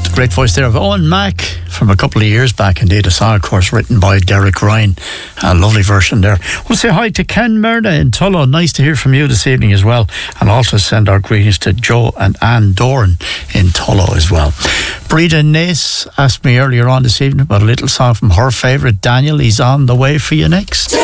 Great voice there of Owen Mack from a couple of years back, indeed. A song, of course, written by Derek Ryan. A lovely version there. We'll say hi to Ken Murda in Tullow. Nice to hear from you this evening as well. And also send our greetings to Joe and Anne Doran in Tullow as well. Breda Nace asked me earlier on this evening about a little song from her favourite Daniel. He's on the way for you next.